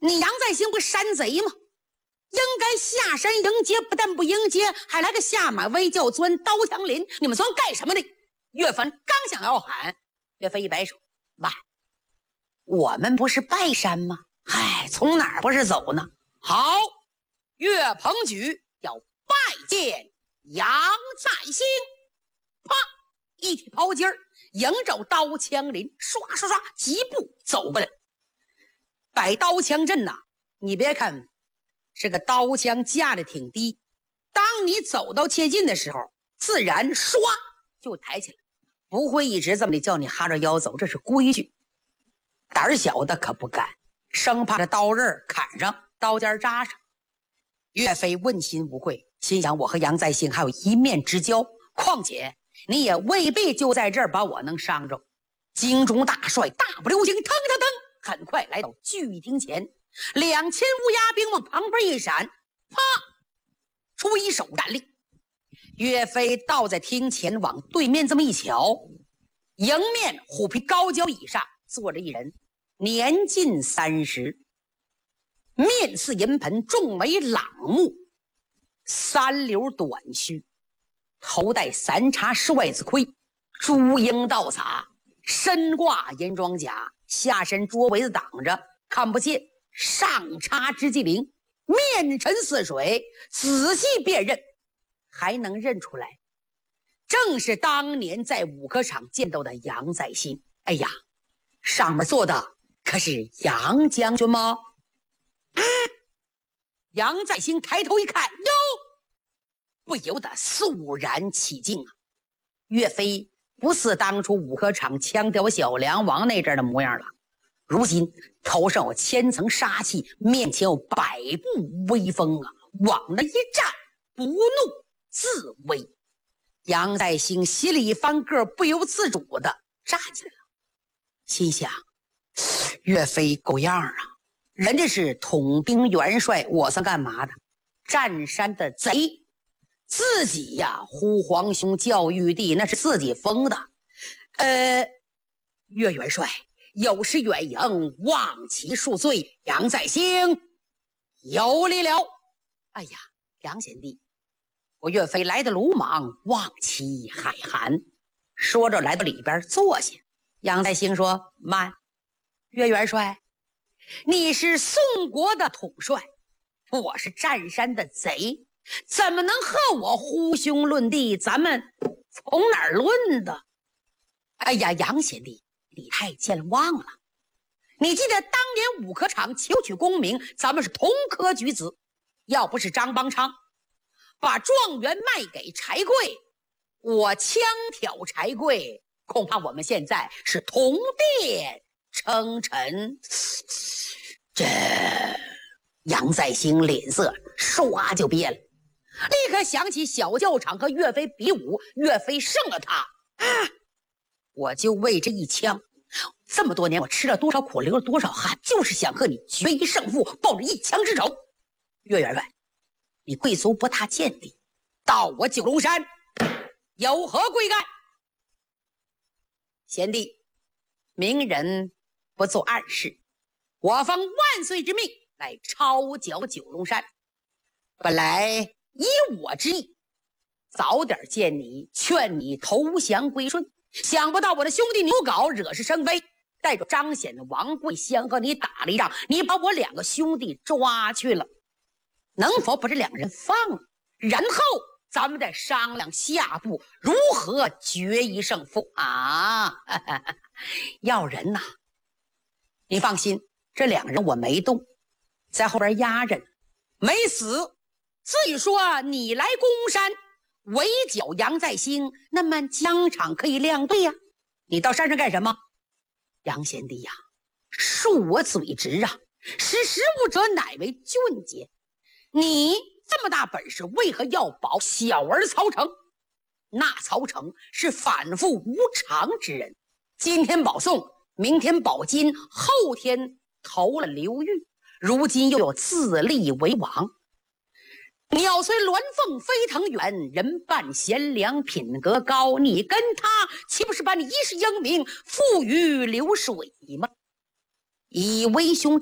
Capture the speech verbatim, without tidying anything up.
你杨再兴不山贼吗？应该下山迎接，不但不迎接，还来个下马威叫钻刀枪林，你们算干什么的？岳凡刚想要喊，岳飞一摆手，慢，我们不是拜山吗？哎，从哪儿不是走呢？好，岳鹏举要拜见杨再兴。啪，一提袍襟儿，迎着刀枪林，刷刷刷几步走过来。摆刀枪阵呐、啊，你别看这个刀枪架的挺低，当你走到切近的时候，自然唰就抬起来，不会一直这么的叫你哈着腰走，这是规矩。胆小的可不敢，生怕这刀刃砍上，刀尖扎上。岳飞问心无愧，心想我和杨再兴还有一面之交，况且你也未必就在这儿把我能伤着。京中大帅大步流星，腾腾腾，很快来到聚厅前，两千乌鸦兵往旁边一闪，啪，出一手站立。岳飞倒在厅前，往对面这么一瞧，迎面虎皮高脚椅上坐着一人，年近三十，面似银盆，重眉朗目，三绺短须，头戴三叉帅子盔，朱缨倒洒，身挂银装甲，下身捉围子挡着，看不见，上插之纪灵，面沉似水，仔细辨认还能认出来，正是当年在五科场见到的杨再兴。哎呀，上面坐的可是杨将军吗？啊、杨再兴抬头一看，哟，不由得肃然起敬啊！岳飞不似当初五科场枪挑小梁王那阵的模样了，如今头上有千层杀气，面前有百步威风啊！往那一站，不怒自威。杨再兴心里一翻个，不由自主的站起来了，心想：岳飞够样啊！人家是统兵元帅，我算干嘛的？占山的贼，自己呀呼皇兄叫玉帝，那是自己封的。呃，岳元帅有失远迎，望其恕罪。杨再兴有礼了。哎呀，杨贤弟，我岳飞来的鲁莽，望其海涵。说着来到里边坐下。杨再兴说：慢，岳元帅，你是宋国的统帅，我是占山的贼，怎么能和我呼兄论弟？咱们从哪儿论的？哎呀，杨贤弟，你太健忘了。你记得当年五科场求取功名，咱们是同科举子，要不是张邦昌把状元卖给柴贵，我枪挑柴贵，恐怕我们现在是同殿称臣。这杨再兴脸色唰就变了，立刻想起小教场和岳飞比武，岳飞胜了他啊！我就为这一枪，这么多年我吃了多少苦，流了多少汗，就是想和你决一胜负，报着一枪之仇。岳元帅，你贵族不踏见地，到我九龙山有何贵干？贤弟，明人不做暗事，我奉万岁之命来抄剿九龙山。本来依我之意，早点见你，劝你投降归顺，想不到我的兄弟牛皋惹是生非，带着张显、王贵先和你打了一仗，你把我两个兄弟抓去了，能否把这两人放了？然后咱们再商量下步如何决一胜负啊！要人呐、啊，你放心，这两人我没动，在后边压着，没死。至于说你来攻山围剿杨再兴，那么疆场可以亮对呀、啊。你到山上干什么？杨贤弟呀，恕我嘴直啊，识时务者乃为俊杰。你这么大本事，为何要保小儿曹成？那曹成是反复无常之人，今天保宋，明天保金，后天投了刘裕，如今又有自立为王。鸟虽鸾凤飞腾远，人伴贤良品格高，你跟他岂不是把你一世英名付于流水吗？以为兄